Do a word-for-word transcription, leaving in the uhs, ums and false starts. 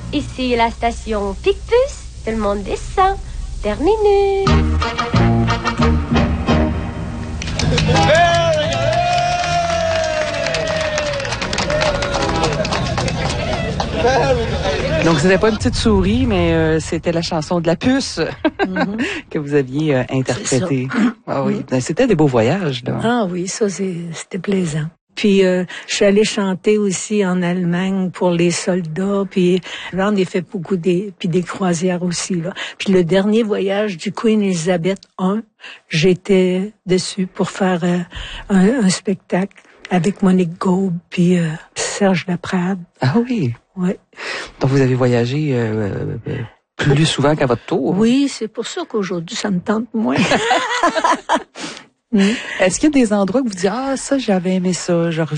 Ici la station Picpus, tout le monde descend. Terminé. Donc, c'était pas une petite souris, mais euh, c'était la chanson de la puce mm-hmm. que vous aviez euh, interprétée. Ah oui, mm-hmm. C'était des beaux voyages, là. Ah oui, ça, c'est, c'était plaisant. Puis, euh, je suis allée chanter aussi en Allemagne pour les soldats, puis j'en ai fait beaucoup des, puis des croisières aussi, là. Puis le dernier voyage du Queen Elizabeth I, j'étais dessus pour faire euh, un, un spectacle avec Monique Gaube, puis euh, Serge Laprade. Ah oui? Oui. Donc, vous avez voyagé euh, plus souvent qu'à votre tour? Oui, c'est pour ça qu'aujourd'hui, ça me tente moins. Mmh. Est-ce qu'il y a des endroits que vous dites, ah, ça, j'avais aimé ça, je